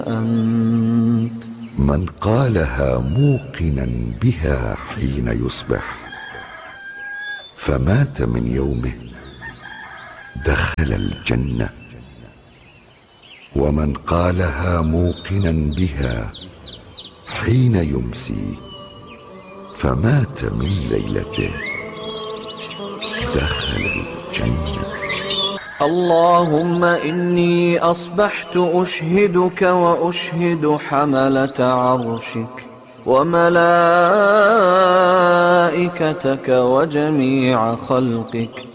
أنت. من قالها موقنا بها حين يصبح فمات من يومه دخل الجنة، ومن قالها موقنا بها حين يمسي فمات من ليلته دخل الجنة. اللهم إني أصبحت أشهدك وأشهد حملة عرشك وملائكتك وجميع خلقك